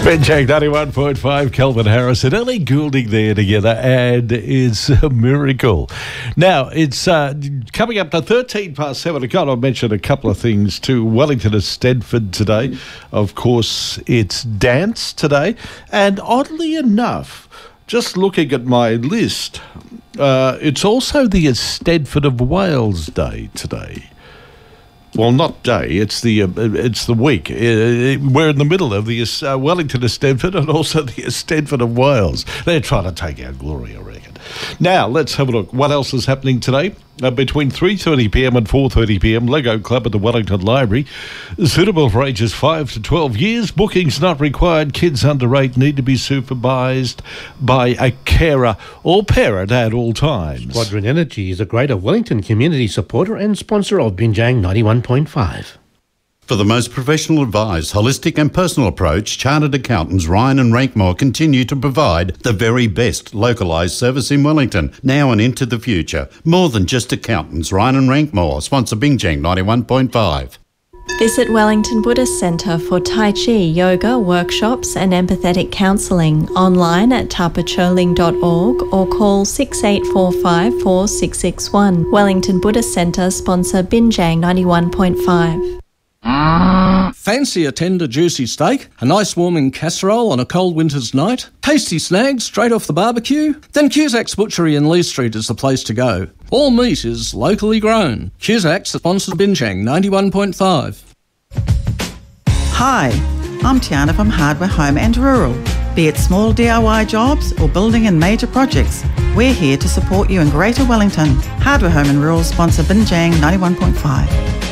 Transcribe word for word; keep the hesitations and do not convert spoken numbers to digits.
Binjang ninety-one point five, Kelvin Harris and Ellie Goulding there together, and it's a miracle. Now, it's uh, coming up to thirteen past seven. I got to mention a couple of things to Wellington and Stedford today. Of course, it's dance today, and oddly enough, just looking at my list, uh, it's also the Stedford of Wales Day today. Well, not day. It's the uh, it's the week. Uh, we're in the middle of the uh, Wellington of Stedford and also the Stedford of Wales. They're trying to take our glory, I reckon. Now, let's have a look. What else is happening today? Uh, between three thirty p m and four thirty p m, Lego Club at the Wellington Library. Suitable for ages five to twelve years. Bookings not required. Kids under eight need to be supervised by a carer or parent at all times. Squadron Energy is a Greater Wellington community supporter and sponsor of Binjang ninety-one point five. For the most professional advice, holistic and personal approach, Chartered Accountants Ryan and Rankmore continue to provide the very best localised service in Wellington, now and into the future. More than just accountants, Ryan and Rankmore sponsor Binjang ninety-one point five. Visit Wellington Buddhist Centre for Tai Chi, yoga, workshops and empathetic counselling online at tapacholing dot org or call six eight four five, four six six one. Wellington Buddhist Centre sponsor Binjang ninety-one point five. Fancy a tender juicy steak, a nice warming casserole on a cold winter's night, tasty snags straight off the barbecue? Then Cusac's Butchery in Lee Street is the place to go. All meat is locally grown. Cusac's sponsors Binjang ninety-one point five. Hi, I'm Tiana from Hardware Home and Rural. Be it small D I Y jobs or building and major projects, we're here to support you in Greater Wellington. Hardware Home and Rural sponsor Binjang ninety-one point five.